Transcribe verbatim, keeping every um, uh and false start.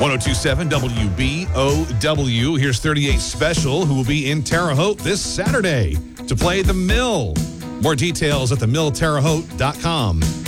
ten twenty-seven W B O W. Here's thirty-eight Special, who will be in Terre Haute this Saturday to play The Mill. More details at the mill terre haute dot com.